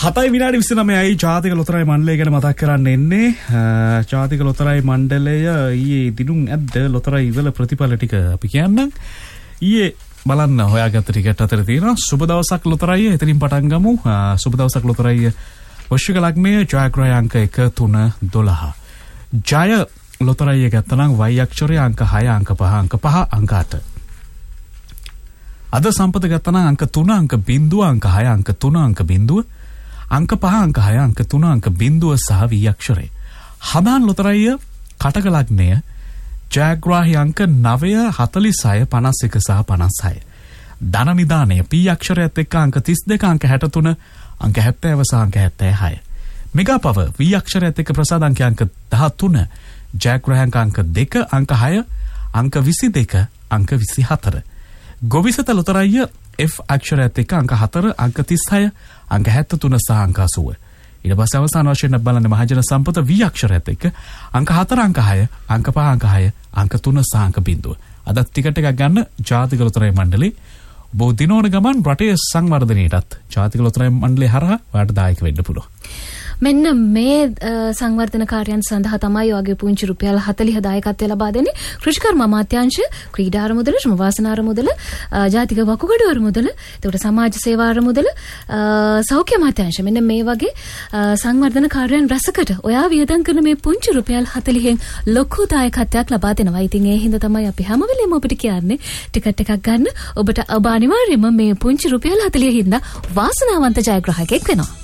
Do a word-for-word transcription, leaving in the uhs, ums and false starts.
හතයි විනාඩි විසිනමයයි ජාතික ලොතරැයි මණ්ඩලය ගැන මතක් කරන්න එන්නේ. ජාතික ලොතරැයි මණ්ඩලය ඊයේ දිනුම් ඇද්ද ලොතරැයි ඉවල ප්‍රතිඵල ටික අපි කියන්නම්. ඊයේ බලන්න හොයාගත්ත ටිකට අතර තියෙනවා සුබ දවසක් ලොතරැයි. එතනින් පටන් ගමු. සුබ දවසක් ලොතරැයි වෘශ්චික ලග්නය ජයග්‍රහය අංක එක තුන දොළහ. ජය ලොතරැයි ගත්තනම් වයි අක්ෂරය අංක හය අංක පහ අංක පහ අංක අට. අද සම්පත ගත්තනම් අංක තුන අංක බිංදුව අංක හය අංක තුන අංක බිංදුව අංක පහ අංක හය අංක තුන අංක බිංදුව සහ වී අක්ෂරය. හදාන් ලොතරැයි කටක ලග්නය ජයග්‍රාහී අංක නවය හතළිස් හය පනස් එක සහ පනස් හය. ධන නිදානය පී අක්ෂරයත් එක්ක අංක තිස් දෙක අංක හැට තුන අංක හැත්තෑව සහ අංක හැත්තෑ හය. මෙගා පව වී අක්ෂරයත් එක්ක ප්‍රසාද අංක අංක දහ තුන ජයග්‍රාහී අංක දෙක අංක හය අංක විසි දෙක අංක විසි හතර. ගොවිසත ලොතරැයි F අක්ෂරයත් එක්ක අංක හතර අංක තිස් හය අංක හැත්තෑ තුන සහ අංක අසූව. ඊට පස්සේ අවසාන වශයෙන් බලන්න මහජන සම්පත වී අක්ෂරයත් එක්ක අංක හතර අංක හය අංක පහ අංක හය අංක තුන සහ අංක බිංදුව. අද ටිකට් එකක් ගන්න ජාතික ලොතරැයි මණ්ඩලේ ඔබ දිනවන ගමන් රටේ සංවර්ධනයටත් ජාතික ලොතරැයි මණ්ඩලේ හරහා ඔයාලට දායක වෙන්න පුළුවන්. මෙන්න මේ සංවර්ධන කාර්යයන් සඳහා තමයි ඔයගේ පුංචි රුපියල් හතළිහ දායකත්වය ලබා දෙන්නේ. කෘෂිකර්ම අමාත්‍යාංශ, ක්‍රීඩා අරමුදල, ශ්‍රම වාසනා අරමුදල, ජාතික වකුගඩු අරමුදල, එතකොට සමාජ සේවා අරමුදල, සෞඛ්‍ය අමාත්‍යාංශ. මෙන්න මේ වගේ සංවර්ධන කාර්යයන් රැසකට ඔයා වියදම් කරන මේ පුංචි රුපියල් හතළිහෙන් ලොකු දායකත්වයක් ලබා දෙනවා. ඉතින් ඒ හින්දා තමයි අපි හැම වෙලේම ඔබට කියන්නේ ටිකට් එකක් ගන්න. ඔබට ඔබ අනිවාර්යයෙන්ම මේ පුංචි රුපියල් හතළිහ හින්දා වාසනාවන්ත ජයග්‍රාහකයෙක් වෙනවා.